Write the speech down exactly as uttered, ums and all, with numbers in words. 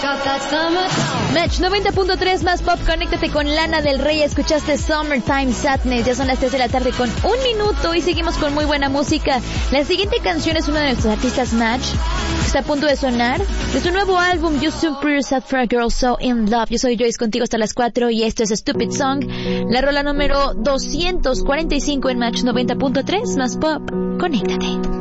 Match noventa punto tres más pop, conéctate con Lana del Rey. Escuchaste Summertime Sadness. Ya son las tres de la tarde con un minuto y seguimos con muy buena música. La siguiente canción es uno de nuestros artistas Match. Está a punto de sonar de su nuevo álbum You Super Sad for a Girl So In Love. Yo soy Joyce contigo hasta las cuatro y esto es Stupid Song, la rola número doscientos cuarenta y cinco en Match noventa punto tres más pop. Conéctate.